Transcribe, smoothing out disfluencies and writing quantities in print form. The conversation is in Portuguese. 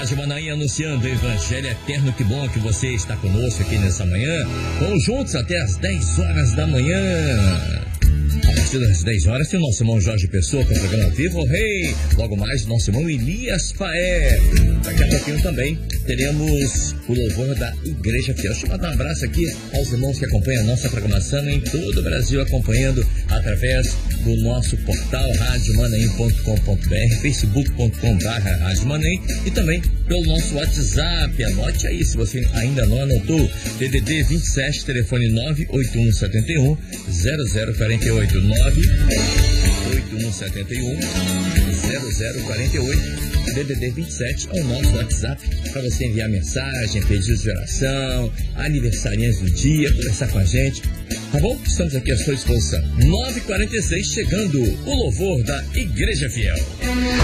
De Manaim anunciando o Evangelho Eterno. Que bom que você está conosco aqui nessa manhã. Vamos juntos até as 10 horas da manhã. A partir das 10 horas tem o nosso irmão Jorge Pessoa com o programa Vivo Rei. Logo mais o nosso irmão Elias Paé. Daqui a pouquinho também teremos o louvor da Igreja Fiel. Deixa eu mandar um abraço aqui aos irmãos que acompanham a nossa programação em todo o Brasil, acompanhando através do nosso portal radiomanaim.com.br, facebook.com/radiomanaim e também pelo nosso WhatsApp. Anote aí se você ainda não anotou. DDD 27, telefone 98171 0048, 98171 0048. DDD 27 é o nosso WhatsApp para você enviar mensagem, pedidos de oração, aniversariantes do dia, conversar com a gente. Tá bom? Estamos aqui à sua disposição. 9h46, chegando o louvor da Igreja Fiel.